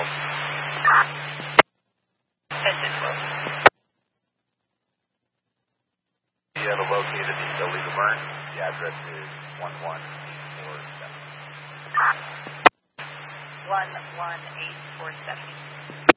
12. Attention 12. We have located the illegal burn. The address is 11847. 11847.